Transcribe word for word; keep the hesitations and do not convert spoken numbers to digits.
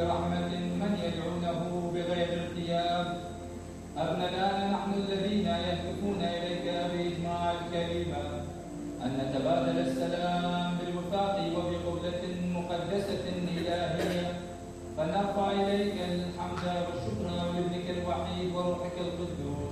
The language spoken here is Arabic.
برحمة من يدعونه بغير ارتياب. أبننا نحن الذين يهتفون إليك بإجماع الكلمة أن نتبادل السلام بالوفاق وبقبلة مقدسة إلهية، فنرفع إليك الحمد والشكر لابنك الوحيد وروحك القدوس